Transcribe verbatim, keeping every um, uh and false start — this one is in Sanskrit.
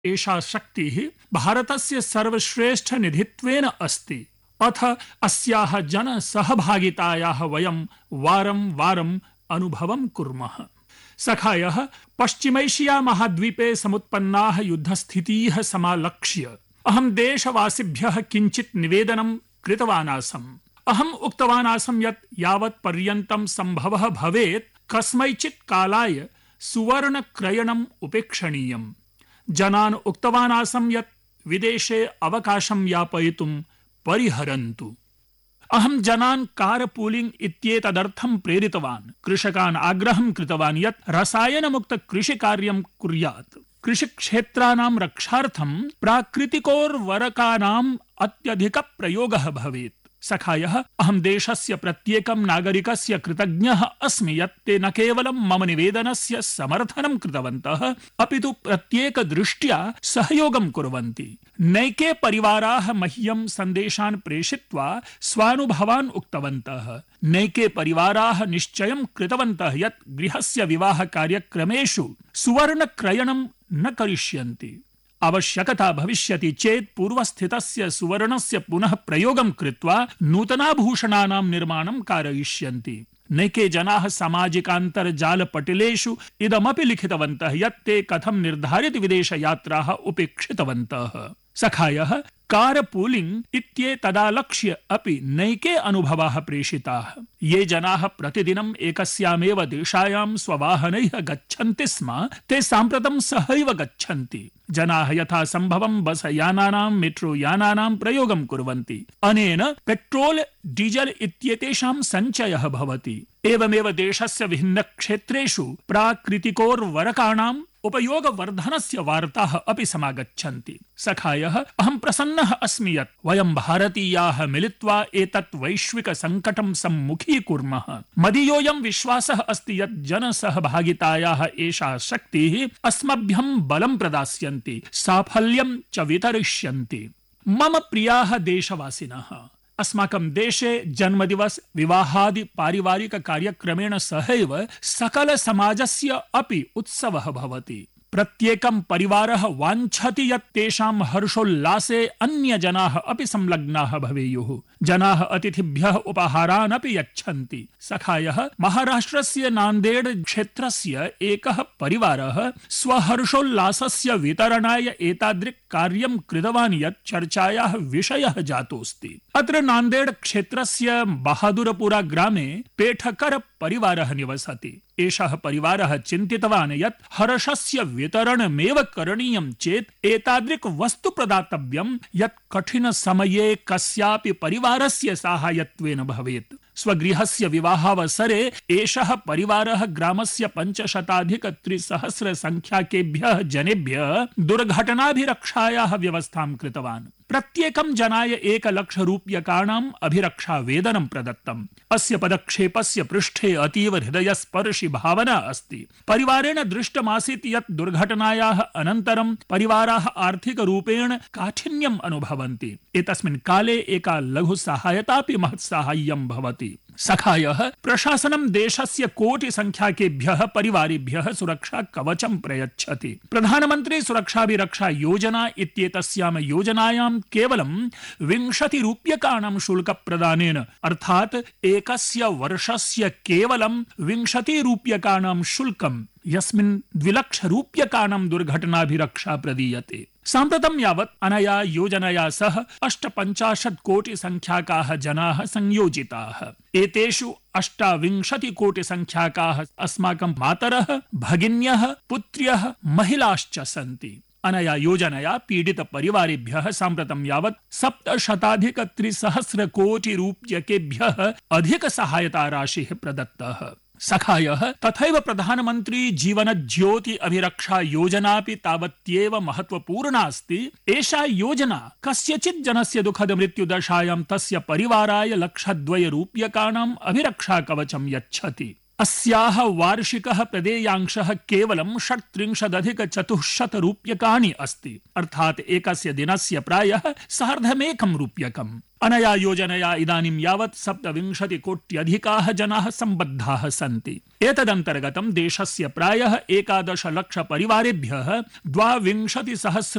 एषा शक्तिः भारतस्य सर्वश्रेष्ठ निधित्वेन अस्ति। अथ अस्याः जनसहभागितायाः वयं वारं वारम् अनुभवं कुर्मः। सखायः, पश्चिमैशिया महाद्वीपे समुत्पन्नाः युद्धस्थितीः समालक्ष्य अहं देशवासिभ्यः किञ्चित् निवेदनं कृतवान् आसम्। अहम् उक्तवान् आसम् यत् यावत् पर्यन्तं सम्भवः भवेत् कस्मैचित् कालाय सुवर्णक्रयणम् उपेक्षणीयम्। जनान् उक्तवान् आसम् यत् विदेशे अवकाशं यापयितुं परिहरन्तु। अहं जनान् कारपूलिंग इत्येतदर्थं प्रेरितवान्। कृषकान् आग्रहं कृतवान् यत् रसायनमुक्त कृषिकार्यं कुर्यात्। कृषिक्षेत्राणां रक्षार्थं प्राकृतिकोर्वरकानाम् अत्यधिक प्रयोगः भवेत्। सखायः, अहं देशस्य प्रत्येकं नागरिकस्य कृतज्ञः अस्मि यत् ते न केवलं मम निवेदनस्य समर्थनं कृतवन्तः, अपितु प्रत्येकदृष्ट्या सहयोगं कुर्वन्ति। नैके परिवाराः मह्यं सन्देशान् प्रेषित्वा स्वानुभवान् उक्तवन्तः। नैके परिवाराः निश्चयं कृतवन्तः यत् गृहस्य विवाह कार्यक्रमेषु सुवर्णक्रयणं न करिष्यन्ति। आवश्यकता भविष्यति चेत् पूर्वस्थितस्य सुवर्णस्य पुनः प्रयोगं कृत्वा नूतनाभूषणानां निर्माणं कारयिष्यन्ति। नैके जनाः सामाजिकान्तर्जालपटलेषु इदमपि लिखितवन्तः यत् ते कथं निर्धारित विदेशयात्राः उपेक्षितवन्तः। सखायः, कारपूलिंग इत्येतदालक्ष्य अपि नैके अनुभवाः प्रेषिताः। ये जनाः प्रतिदिनम् एकस्यामेव देशायां स्ववाहनैः गच्छन्ति स्म, ते साम्प्रतं सहैव गच्छन्ति। जनाः यथा सम्भवं बस यानानां, मेट्रो यानानां प्रयोगं कुर्वन्ति। अनेन पेट्रोल डीजल इत्येतेषां सञ्चयः भवति। एवमेव देशस्य विभिन्न क्षेत्रेषु प्राकृतिकोर्वरकाणाम् उपयोगवर्धनस्य वार्ताः अपि समागच्छन्ति। सखायः, अहं प्रसन्नः अस्मि यत् वयं भारतीयाः मिलित्वा एतत् वैश्विक सङ्कटं सम्मुखीकुर्मः। मदीयोऽयं विश्वासः अस्ति यत् जनसहभागितायाः एषा शक्तिः अस्मभ्यं बलं प्रदास्यन्ति, साफल्यं च वितरिष्यन्ति। मम प्रियाः देशवासिनः, अस्माकं देशे जन्मदिवस, विवाहादि पारिवारिक कार्यक्रमेण सहैव सकल समाजस्य अपि उत्सवः भवति। प्रत्येकं परिवारः वाञ्छति यत् तेषां हर्षोल्लासे अन्य जनाः अपि संलग्नाः भवेयुः। जनाः अतिथिभ्यः उपहारान् अपि यच्छन्ति। सखायः, महाराष्ट्रस्य नान्देड क्षेत्रस्य एकः परिवारः स्वहर्षोल्लासस्य वितरणाय एतादृक् कार्यं कृतवान् यत् चर्चायाः विषयः जातोऽस्ति। अत्र नान्देड क्षेत्रस्य बहादुरपुरा ग्रामे पेठकर परिवारः निवसति। एषः परिवारः चिन्तितवान् यत् हर्षस्य वितरणमेव करणीयं चेत् एतादृक् वस्तु प्रदातव्यं यत् कठिन समये कस्यापि परिवारस्य साहाय्यत्वेन भवेत्। स्वगृहस्य विवाहावसरे एषः परिवारः ग्रामस्य पञ्चशताधिक त्रिसहस्र संख्याकेभ्यः जनेभ्यः दुर्घटनाभिरक्षायाः व्यवस्थां कृतवान्। प्रत्येकं जनाय एकलक्ष रूप्यकाणाम् अभिरक्षा वेदनं प्रदत्तम्। अस्य पदक्षेपस्य पृष्ठे अतीव हृदयस्पर्शि भावना अस्ति। परिवारेण दृष्टमासीत् यत् दुर्घटनायाः अनन्तरं परिवाराः आर्थिकरूपेण काठिन्यम् अनुभवन्ति। एतस्मिन् काले एका लघु सहायतापि महत् साहाय्यं भवति। सखायः, प्रशासनं देशस्य कोटि संख्याकेभ्यः परिवारेभ्यः सुरक्षा कवचं प्रयच्छति। प्रधानमन्त्री सुरक्षाभिरक्षा योजना इत्येतस्यां योजनायां केवलं विंशति रूप्यकाणां शुल्कप्रदानेन, अर्थात् एकस्य वर्षस्य केवलं विंशति रूप्यकाणां शुल्कं, यस्मिन् द्विलक्ष रूप्यकाणां दुर्घटनाभिरक्षा प्रदीयते। साम्प्रतं यावत् अनया योजनया सह अष्टपञ्चाशत् कोटि संख्याकाः जनाः संयोजिताः। एतेषु अष्टाविंशति कोटि संख्याकाः अस्माकं मातरः, भगिन्यः, पुत्र्यः, महिलाश्च सन्ति। अनया योजनया पीडित परिवारेभ्यः साम्प्रतं यावत् सप्तशताधिक त्रिसहस्र कोटि रूप्यकेभ्यः अधिक सहायता राशिः प्रदत्तः। सखायः, तथैव प्रधानमन्त्री जीवन ज्योति अभिरक्षा योजनापि तावत्येव महत्वपूर्णा अस्ति। एषा योजना कस्यचित् जनस्य दुःखद मृत्युदशायां तस्य परिवाराय लक्षद्वय रूप्यकाणाम् अभिरक्षा कवचं यच्छति। अस्याः वार्षिकः प्रदेयांशः केवलं षट्त्रिंशदधिक चतुश्शत रूप्यकाणि अस्ति, अर्थात् एकस्य दिनस्य प्रायः सार्धमेकं रूप्यकम्। अनया योजनया इदानीं यावत् सप्तविंशति कोट्यधिकाः जनाः सम्बद्धाः सन्ति। एतदन्तर्गतं देशस्य प्रायः एकादश लक्ष परिवारेभ्यः द्वाविंशति सहस्र